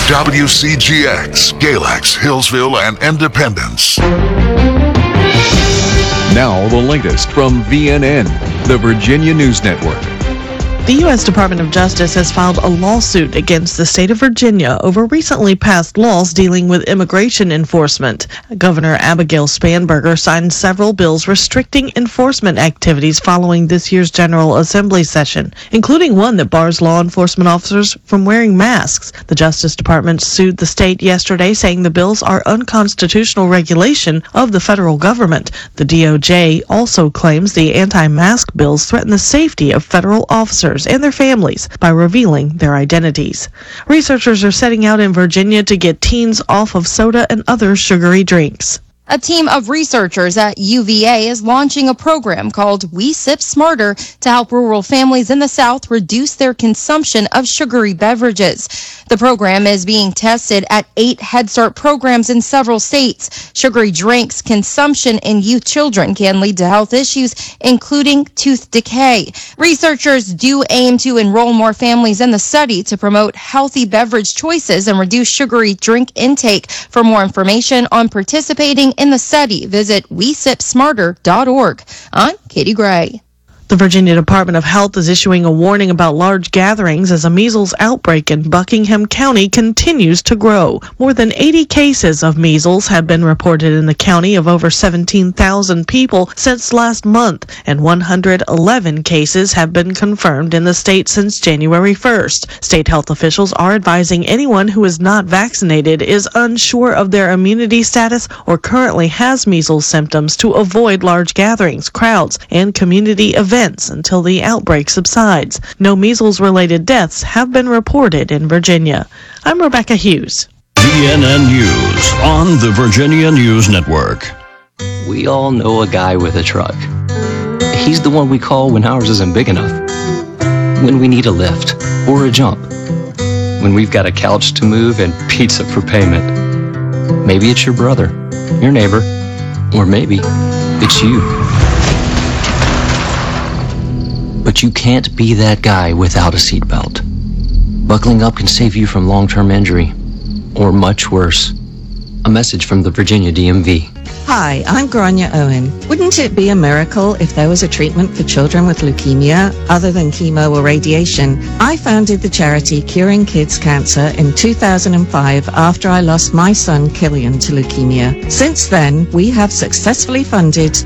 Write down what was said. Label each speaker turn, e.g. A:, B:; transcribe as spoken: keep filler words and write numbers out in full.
A: W C G X, Galax, Hillsville, and Independence.
B: Now the latest from V N N, the Virginia News Network.
C: The U S Department of Justice has filed a lawsuit against the state of Virginia over recently passed laws dealing with immigration enforcement. Governor Abigail Spanberger signed several bills restricting enforcement activities following this year's General Assembly session, including one that bars law enforcement officers from wearing masks. The Justice Department sued the state yesterday, saying the bills are unconstitutional regulation of the federal government. The D O J also claims the anti-mask bills threaten the safety of federal officers and their families by revealing their identities. Researchers are setting out in Virginia to get teens off of soda and other sugary drinks.
D: A team of researchers at U V A is launching a program called We Sip Smarter to help rural families in the South reduce their consumption of sugary beverages. The program is being tested at eight Head Start programs in several states. Sugary drinks consumption in youth children can lead to health issues, including tooth decay. Researchers do aim to enroll more families in the study to promote healthy beverage choices and reduce sugary drink intake. For more information on participating in the study, visit we sip smarter dot org. I'm Katie Gray.
C: The Virginia Department of Health is issuing a warning about large gatherings as a measles outbreak in Buckingham County continues to grow. More than eighty cases of measles have been reported in the county of over seventeen thousand people since last month, and one hundred eleven cases have been confirmed in the state since January first. State health officials are advising anyone who is not vaccinated, is unsure of their immunity status, or currently has measles symptoms to avoid large gatherings, crowds, and community events until the outbreak subsides. No measles-related deaths have been reported in Virginia. I'm Rebecca Hughes.
E: V N N News on the Virginia News Network.
F: We all know a guy with a truck. He's the one we call when ours isn't big enough. When we need a lift or a jump. When we've got a couch to move and pizza for payment. Maybe it's your brother, your neighbor, or maybe it's you. But you can't be that guy without a seatbelt. Buckling up can save you from long-term injury, or much worse. A message from the Virginia D M V.
G: Hi, I'm Grania Owen. Wouldn't it be a miracle if there was a treatment for children with leukemia other than chemo or radiation? I founded the charity Curing Kids Cancer in two thousand five after I lost my son Killian to leukemia. Since then, we have successfully funded